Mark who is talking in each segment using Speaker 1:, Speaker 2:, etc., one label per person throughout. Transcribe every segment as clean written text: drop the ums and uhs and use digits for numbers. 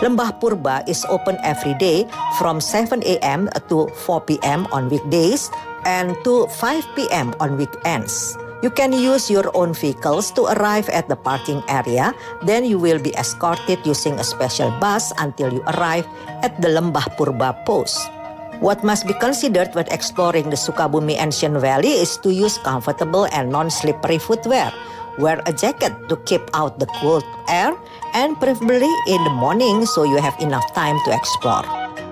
Speaker 1: Lembah Purba is open every day from 7 a.m. to 4 p.m. on weekdays and to 5 p.m. on weekends. You can use your own vehicles to arrive at the parking area. Then you will be escorted using a special bus until you arrive at the Lembah Purba post. What must be considered when exploring the Sukabumi Ancient Valley is to use comfortable and non-slippery footwear. Wear a jacket to keep out the cold air and preferably in the morning so you have enough time to explore.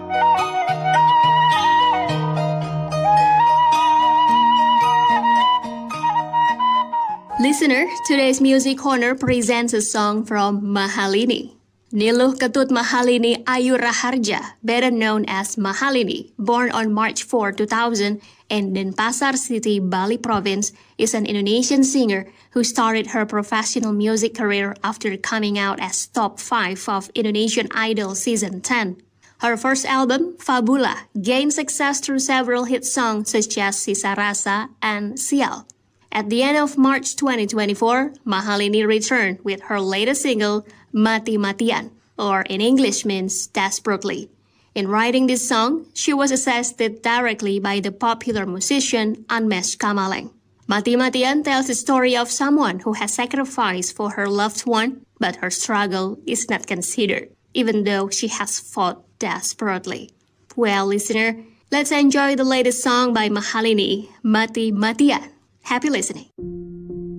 Speaker 2: Listener, today's Music Corner presents a song from Mahalini. Niluh Ketut Mahalini Ayu Raharja, better known as Mahalini, born on March 4, 2000 in Denpasar City, Bali Province, is an Indonesian singer who started her professional music career after coming out as top 5 of Indonesian Idol Season 10. Her first album, Fabula, gained success through several hit songs such as Sisa Rasa and Sial. At the end of March 2024, Mahalini returned with her latest single, Mati Matian, or in English means Desperately. In writing this song, she was assisted directly by the popular musician Anmesh Kamaleng. Mati Matian tells the story of someone who has sacrificed for her loved one, but her struggle is not considered, even though she has fought desperately. Well, listener, let's enjoy the latest song by Mahalini, Mati Matian. Happy listening.